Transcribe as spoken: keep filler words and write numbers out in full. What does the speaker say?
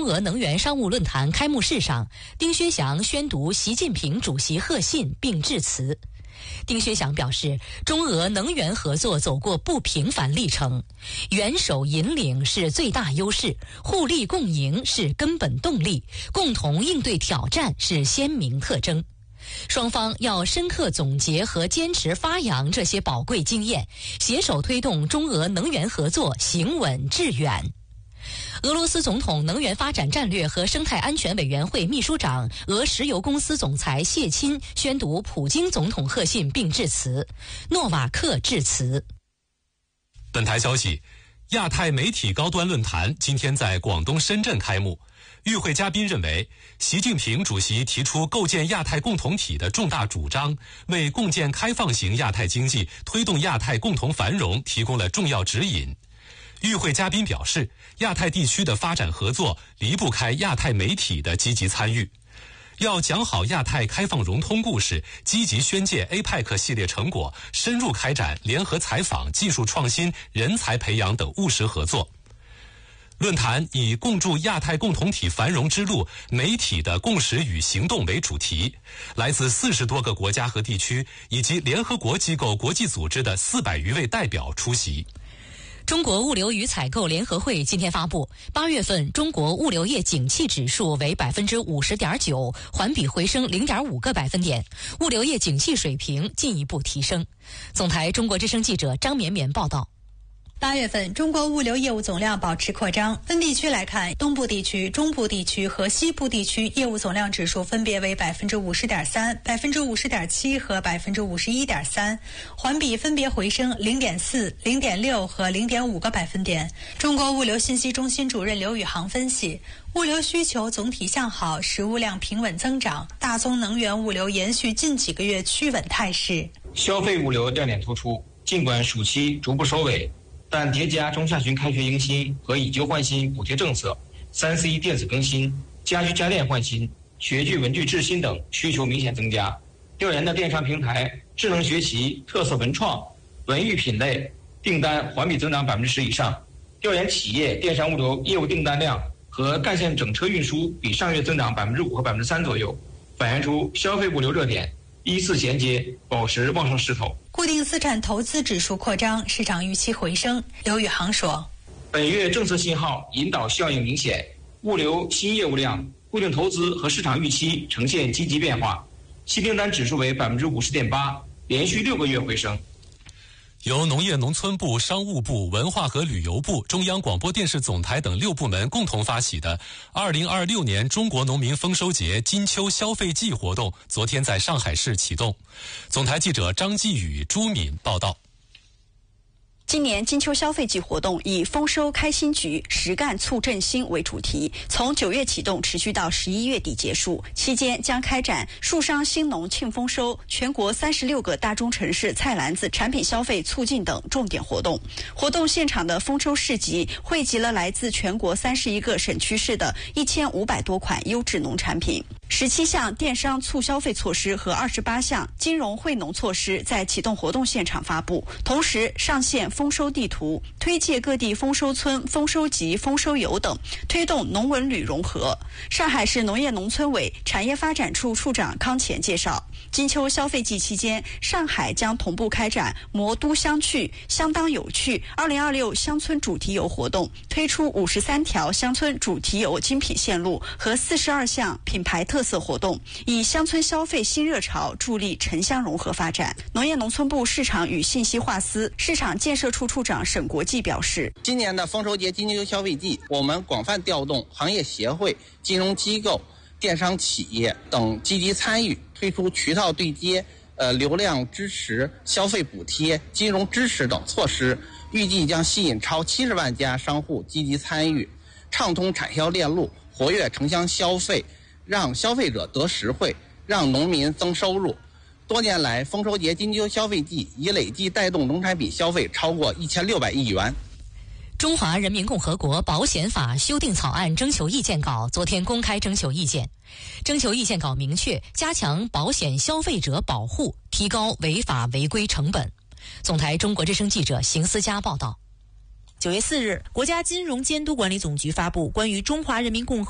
中俄能源商务论坛开幕式上，丁薛祥宣读习近平主席贺信并致辞。丁薛祥表示，中俄能源合作走过不平凡历程，元首引领是最大优势，互利共赢是根本动力，共同应对挑战是鲜明特征。双方要深刻总结和坚持发扬这些宝贵经验，携手推动中俄能源合作行稳致远。俄罗斯总统能源发展战略和生态安全委员会秘书长、俄石油公司总裁谢钦宣读普京总统贺信并致辞，诺瓦克致辞。 本台消息，亚太媒体高端论坛今天在广东深圳开幕。与会嘉宾认为，习近平主席提出构建亚太共同体的重大主张，为共建开放型亚太经济、推动亚太共同繁荣提供了重要指引。与会嘉宾表示，亚太地区的发展合作离不开亚太媒体的积极参与，要讲好亚太开放融通故事，积极宣介 A P E C 系列成果，深入开展联合采访、技术创新、人才培养等务实合作。论坛以共筑亚太共同体繁荣之路，媒体的共识与行动为主题，来自四十多个国家和地区以及联合国机构、国际组织的四百余位代表出席。 中国物流与采购联合会今天发布，八月份中国物流业景气指数为百分之五十点九，环比回升零点五个百分点，物流业景气水平进一步提升。总台中国之声记者张绵绵报道。 八月份，中国物流业务总量保持扩张。分地区来看，东部地区、中部地区和西部地区业务总量指数分别为百分之五十点三、百分之五十点七和百分之五十一点三，环比分别回升零点四、零点六和零点五个百分点。中国物流信息中心主任刘宇航分析，物流需求总体向好，实物量平稳增长，大宗能源物流延续近几个月趋稳态势。 消费物流亮点突出，尽管暑期逐步收尾，但叠加中下旬开学迎新和以旧换新补贴政策、三 C 电子更新、家居家电换新、学具文具制新等需求明显增加。调研的电商平台、智能学习、特色文创、文娱品类订单环比增长百分之十以上。调研企业电商物流业务订单量和干线整车运输比上月增长百分之五和百分之三左右，反映出消费物流热点依次衔接，保持旺盛势头。 固定资产投资指数扩张，市场预期回升。刘宇航说， 本月政策信号引导效应明显，物流新业务量、固定投资和市场预期呈现积极变化，新订单指数为百分之五十点八，连续六个月回升。 由农业农村部、商务部、文化和旅游部、中央广播电视总台等六部门共同发起的二零二六年中国农民丰收节金秋消费季活动，昨天在上海市启动。总台记者张继宇、朱敏报道。 今年金秋消费季活动以丰收开新局，实干促振兴为主题，从九月启动，持续到十一月底结束。期间将开展树商兴农庆丰收、全国三十六个大中城市菜篮子产品消费促进等重点活动。活动现场的丰收市集汇集了来自全国三十一个省区市的一千五百多款优质农产品。十七项电商促消费措施和二十八项金融惠农措施在启动活动现场发布，同时上线丰收地图，推介各地丰收村、丰收集、丰收游等，推动农文旅融合。上海市农业农村委产业发展处处长康乾介绍，金秋消费季期间，上海将同步开展魔都相趣、相当有趣二零二六乡村主题游活动，推出五十三条乡村主题游精品线路和四十二项品牌特色活动，以乡村消费新热潮助力城乡融合发展。农业农村部市场与信息化司市场建设处处长沈国际表示， 今年的丰收节金秋消费季，我们广泛调动行业协会、金融机构、电商企业等积极参与，推出渠道对接、呃流量支持、消费补贴、金融支持等措施，预计将吸引超七十万家商户积极参与，畅通产销链路，活跃城乡消费，让消费者得实惠，让农民增收入。多年来，丰收节金秋消费季已累计带动农产品消费超过一千六百亿元。 中华人民共和国保险法修订草案征求意见稿昨天公开征求意见。征求意见稿明确加强保险消费者保护，提高违法违规成本。总台中国之声记者邢思佳报道。 九月四日，国家金融监督管理总局发布关于中华人民共和